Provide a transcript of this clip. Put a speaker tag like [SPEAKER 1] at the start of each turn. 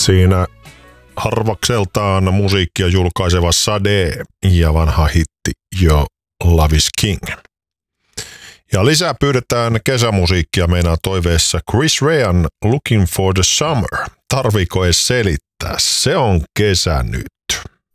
[SPEAKER 1] Siinä harvakseltaan musiikkia julkaiseva Sade ja vanha hitti jo Love is King. Ja lisää pyydetään kesämusiikkia meinaa toiveessa Chris Rean Looking for the Summer. Tarviiko edes selittää? Se on kesä nyt.